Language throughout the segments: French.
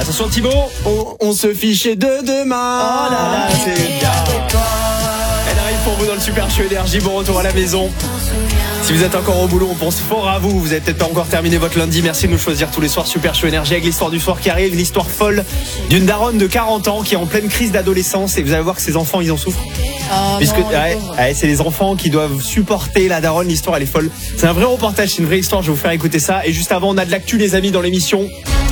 Attention Thibaut. On se fichait de demain. Oh là là, c'est bien. Elle arrive pour vous dans le Super Show Énergie. Bon retour à la maison. Si vous êtes encore au boulot, on pense fort à vous. Vous avez peut-être pas encore terminé votre lundi. Merci de nous choisir tous les soirs. Super Show Énergie avec l'histoire du soir qui arrive. L'histoire folle d'une daronne de 40 ans qui est en pleine crise d'adolescence. Et vous allez voir que ses enfants, ils en souffrent. Puisque c'est les enfants qui doivent supporter la daronne. L'histoire, elle est folle. C'est un vrai reportage, c'est une vraie histoire. Je vais vous faire écouter ça. Et juste avant, on a de l'actu, les amis, dans l'émission.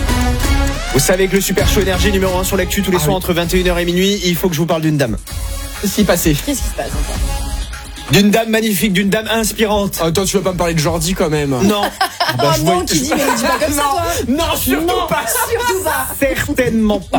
Vous savez que le Super Show Énergie numéro 1 sur l'actu tous les soirs entre 21h et minuit. Il faut que je vous parle d'une dame. Qu'est-ce qui s'est passé? Qu'est-ce qui se passe encore? D'une dame magnifique, d'une dame inspirante. Attends, tu vas pas me parler de Jordi quand même? Non. Non, qui dit, mais dis pas comme ça, toi. Non, surtout pas. Surtout pas. Certainement pas.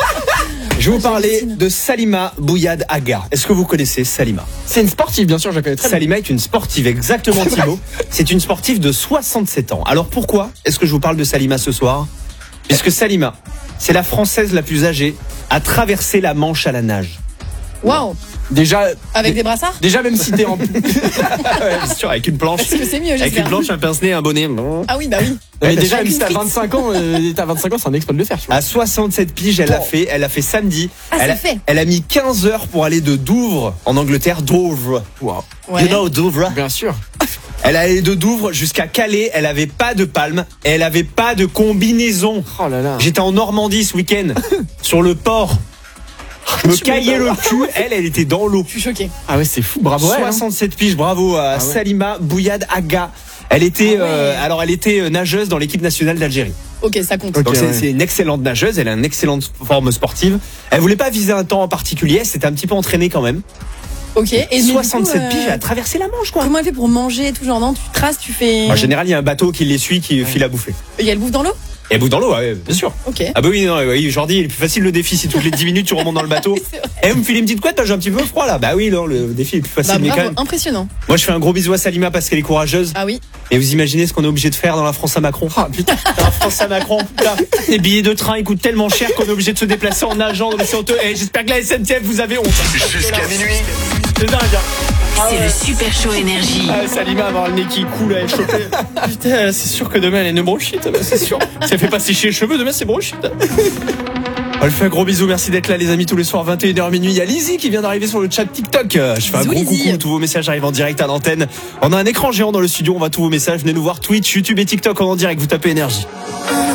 Je vais vous parler de Salima Bouhyad Agha. Est-ce que vous connaissez Salima? C'est une sportive, bien sûr, je la connais très bien. Salima est une sportive, exactement Thibaut. C'est une sportive de 67 ans. Alors pourquoi est-ce que je vous parle de Salima ce soir? Puisque Salima, c'est la Française la plus âgée à traverser la Manche à la nage. Waouh. Déjà. Avec des brassards? Déjà, même si t'es en. Ouais, bien sûr, avec une planche. Est-ce que c'est mieux, Avec j'espère? une planche, un pince-nez, un bonnet. Ah oui, bah oui. Mais déjà, Avec même si une t'as frite. 25 ans, c'est un exploit de le faire, tu vois. À 67 piges, elle a fait samedi. Ah, elle, c'est fait. elle a mis 15 heures pour aller de Douvres, en Angleterre, Douvres. Wow. Ouais. You know Douvres? Bien sûr. Elle allait de Douvres jusqu'à Calais, elle avait pas de palme, et elle avait pas de combinaison. Oh là là. J'étais en Normandie ce week-end, sur le port. Je me caillais le cul, elle était dans l'eau. Je suis choquée. Ah ouais, c'est fou, bravo. à elle, hein. 67 piges, bravo à ouais. Salima Bouhyad Agha. Elle était, elle était nageuse dans l'équipe nationale d'Algérie. Ok, ça compte. Ok. Donc ouais. c'est une excellente nageuse, elle a une excellente forme sportive. Elle voulait pas viser un temps en particulier, elle s'était un petit peu entraînée quand même. Ok. Et du coup, 67 piges, elle a traversé la Manche quoi. Comment elle fait pour manger et tout genre? Non, tu traces, tu fais. En général, il y a un bateau qui les suit, qui file à bouffer. Il y a le bouffe dans l'eau? Et elle bouffe dans l'eau, ouais, bien sûr. Ok. Ah bah oui, non, oui, Jordi, il est plus facile le défi si toutes les 10 minutes tu remontes dans le bateau. C'est vrai. Et vous me filez une petite couette, j'ai un petit peu froid là. Bah oui, non, le défi est plus facile. Bah Mais quand bravo, même, impressionnant. moi je fais un gros bisou à Salima parce qu'elle est courageuse. Ah oui. Et vous imaginez ce qu'on est obligé de faire dans la France à Macron? Ah putain. Dans la France à Macron, putain. Les billets de train ils coûtent tellement cher qu'on est obligé de se déplacer en nageant dans les honteux. Et j'espère que la SNCF vous avez honte. Jusqu'à minuit. C'est dingue. C'est le Super Show Énergie. Ah, Salima avoir le nez qui coule, elle est chopée. Putain, c'est sûr que demain elle a une bronchite, c'est sûr. Si elle fait pas sécher les cheveux, demain c'est bronchite. On lui fait un gros bisou, merci d'être là les amis tous les soirs 21h minuit. Il y a Lizzie qui vient d'arriver sur le chat TikTok. Je fais un Bisous, gros Lizzie. coucou, tous vos messages arrivent en direct à l'antenne. On a un écran géant dans le studio, on va tous vos messages, venez nous voir Twitch, YouTube et TikTok en direct, vous tapez énergie.